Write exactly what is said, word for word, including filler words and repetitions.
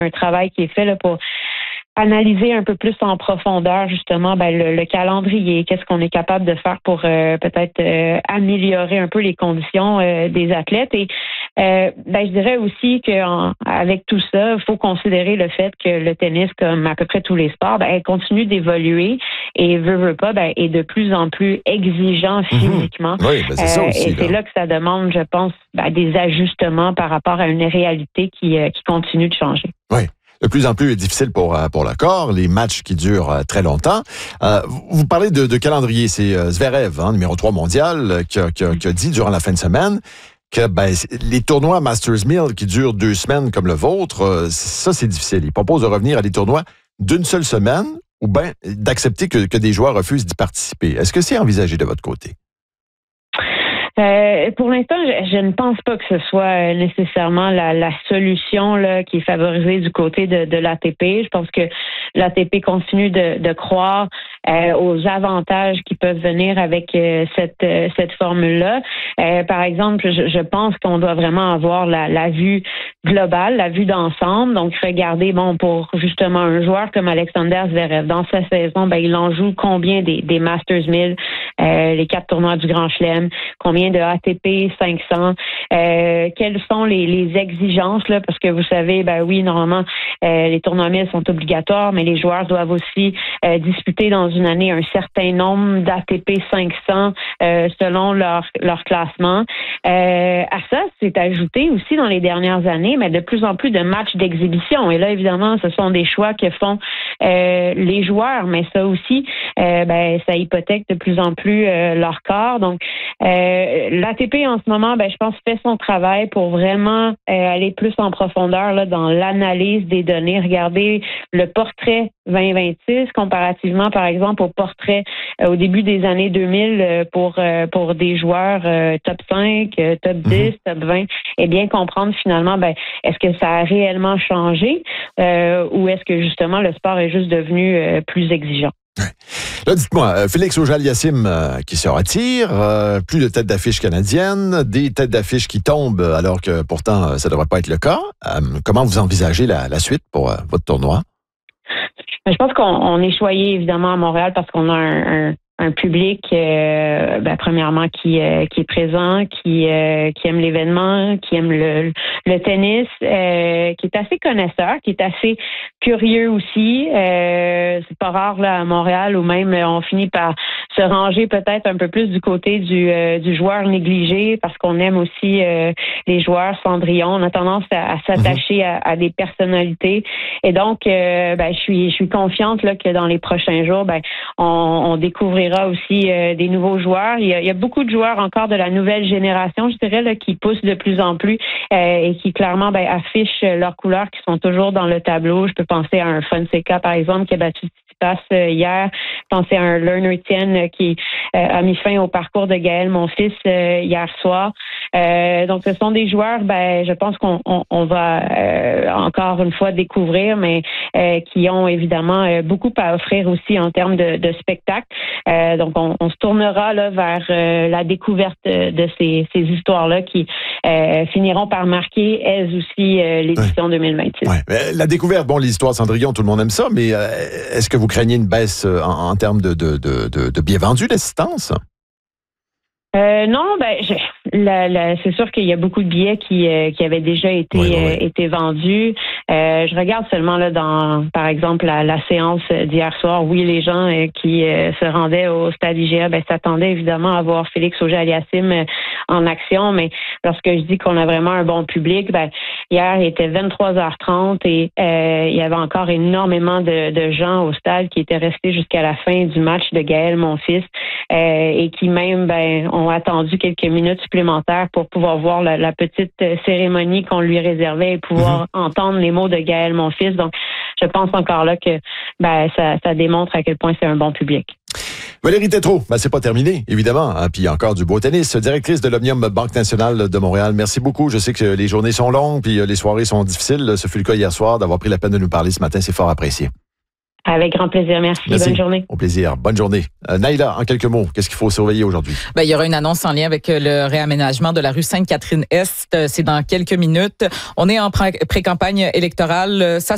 un travail qui est fait là, pour analyser un peu plus en profondeur justement ben, le, le calendrier, qu'est-ce qu'on est capable de faire pour euh, peut-être euh, améliorer un peu les conditions euh, des athlètes. Et euh, ben, je dirais aussi qu'avec tout ça, il faut considérer le fait que le tennis, comme à peu près tous les sports, ben, continue d'évoluer et veut, veut pas, ben, est de plus en plus exigeant physiquement. Mmh. Oui, ben c'est ça aussi, euh, et c'est là. là que ça demande, je pense, ben, des ajustements par rapport à une réalité qui, euh, qui continue de changer. Oui. De plus en plus difficile pour pour le corps, les matchs qui durent euh, très longtemps. Euh, vous parlez de, de calendrier, c'est euh, Zverev, hein, numéro trois mondial, qui a, qui, a, qui a dit durant la fin de semaine que ben, les tournois Masters mille qui durent deux semaines comme le vôtre, euh, ça c'est difficile. Il propose de revenir à des tournois d'une seule semaine ou bien d'accepter que, que des joueurs refusent d'y participer. Est-ce que c'est envisagé de votre côté? Euh, pour l'instant, je, je ne pense pas que ce soit nécessairement la, la solution là, qui est favorisée du côté de, de l'A T P. Je pense que l'A T P continue de, de croire euh, aux avantages qui peuvent venir avec euh, cette, euh, cette formule-là. Euh, par exemple, je, je pense qu'on doit vraiment avoir la, la vue globale, la vue d'ensemble. Donc, regardez, bon, pour justement un joueur comme Alexander Zverev, dans sa saison, ben, il en joue combien des, des Masters mille, euh, les quatre tournois du Grand Chelem, combien de A T P cinq cents, euh, quelles sont les, les exigences, là, parce que vous savez, ben oui, normalement, euh, les tournois mille sont obligatoires, mais les joueurs doivent aussi euh, disputer dans une année un certain nombre d'A T P cinq cents euh, selon leur, leur classement. Euh, à ça, c'est ajouté aussi dans les dernières années, mais de plus en plus de matchs d'exhibition. Et là, évidemment, ce sont des choix que font euh, les joueurs, mais ça aussi, euh, ben, ça hypothèque de plus en plus euh, leur corps. Donc, euh, l'A T P en ce moment, ben, je pense, fait son travail pour vraiment euh, aller plus en profondeur là, dans l'analyse des données. Regardez le portrait vingt vingt-six comparativement, par exemple, au portrait euh, au début des années deux mille euh, pour euh, pour des joueurs euh, top cinq, euh, top dix, top vingt, et bien comprendre finalement, ben, est-ce que ça a réellement changé euh, ou est-ce que justement le sport est juste devenu euh, plus exigeant? Là, dites-moi, euh, Félix Auger-Aliassime euh, qui se retire, euh, plus de têtes d'affiche canadiennes, des têtes d'affiche qui tombent alors que pourtant euh, ça ne devrait pas être le cas. Euh, comment vous envisagez la, la suite pour euh, votre tournoi? Je pense qu'on on est choyé évidemment à Montréal parce qu'on a un, un, un public, euh, ben, premièrement, qui, euh, qui est présent, qui, euh, qui aime l'événement, qui aime le, le tennis, euh, qui est assez connaisseur, qui est assez curieux aussi. Euh, c'est pas rare là à Montréal où même on finit par se ranger peut-être un peu plus du côté du, euh, du joueur négligé parce qu'on aime aussi euh, les joueurs Cendrillon. On a tendance à, à s'attacher à, à des personnalités. Et donc, euh, ben, je suis, je suis confiante là, que dans les prochains jours, ben, on, on découvrira aussi euh, des nouveaux joueurs. Il y, a, il y a beaucoup de joueurs encore de la nouvelle génération, je dirais, là, qui poussent de plus en plus euh, et qui clairement ben, affichent leurs couleurs qui sont toujours dans le tableau. Je peux penser à un Fonseca, par exemple, qui a battu Tsitsipas euh, hier. Penser à un Lerner Tien euh, qui euh, a mis fin au parcours de Gaël Monfils euh, hier soir. Euh, donc, ce sont des joueurs, ben, je pense qu'on on, on va euh, encore une fois découvrir, mais euh, qui ont évidemment euh, beaucoup à offrir aussi en termes de, de spectacle. Euh, donc, on, on se tournera là vers euh, la découverte de ces, ces histoires-là qui euh, finiront par marquer, elles aussi, euh, l'édition ouais. deux mille vingt-six. Ouais. La découverte, bon, l'histoire de Cendrillon, tout le monde aime ça, mais euh, est-ce que vous craignez une baisse en, en termes de, de, de, de, de billets vendus, d'assistance? Euh, non, ben, je, la, la, c'est sûr qu'il y a beaucoup de billets qui, euh, qui avaient déjà été, oui, oui, oui. Euh, été vendus. Euh, je regarde seulement là dans, par exemple, la, la séance d'hier soir. Oui, les gens euh, qui euh, se rendaient au stade I G A, ben, s'attendaient évidemment à voir Félix Auger-Aliassime euh, en action. Mais lorsque je dis qu'on a vraiment un bon public, ben, hier il était vingt-trois heures trente et euh, il y avait encore énormément de, de gens au stade qui étaient restés jusqu'à la fin du match de Gaël Monfils euh, et qui même, ben, ont attendu quelques minutes supplémentaires pour pouvoir voir la, la petite cérémonie qu'on lui réservait et pouvoir mm-hmm. entendre les mots de Gaël Monfils. Donc, je pense encore là que ben, ça, ça démontre à quel point c'est un bon public. Valérie Tétrault, ben, c'est pas terminé, évidemment. Hein, puis encore du beau tennis. Directrice de l'Omnium Banque Nationale de Montréal, merci beaucoup. Je sais que les journées sont longues puis les soirées sont difficiles. Ce fut le cas hier soir. D'avoir pris la peine de nous parler ce matin, c'est fort apprécié. Avec grand plaisir. Merci. Merci. Bonne journée. Au plaisir. Bonne journée. Euh, Naïla, en quelques mots, qu'est-ce qu'il faut surveiller aujourd'hui? Ben, il y aura une annonce en lien avec le réaménagement de la rue Sainte-Catherine-Est. C'est dans quelques minutes. On est en pré- pré-campagne électorale. Ça